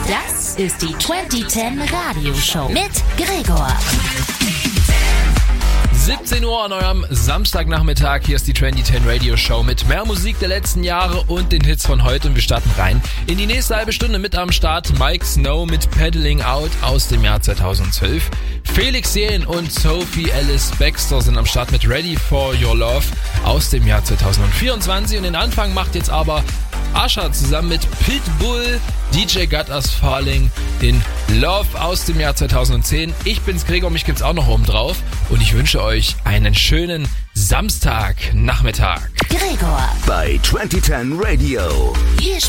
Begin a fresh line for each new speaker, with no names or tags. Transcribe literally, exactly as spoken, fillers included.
Das ist die zwanzig zehn Radioshow mit Gregor.
siebzehn Uhr an eurem Samstagnachmittag. Hier ist die zwanzig zehn Radio Show mit mehr Musik der letzten Jahre und den Hits von heute. Und wir starten rein in die nächste halbe Stunde. Mit am Start Mike Snow mit Paddling Out aus dem Jahr zweitausendzwölf. Felix Jähn und Sophie Ellis Baxter sind am Start mit Ready for Your Love aus dem Jahr zweitausendvierundzwanzig. Und den Anfang macht jetzt aber Asha zusammen mit Pitbull, D J Got Us Falling in Love aus dem Jahr zweitausendzehn. Ich bin's Gregor, mich gibt's auch noch oben drauf und ich wünsche euch einen schönen Samstagnachmittag.
Gregor
bei zwanzig zehn Radio.
Wir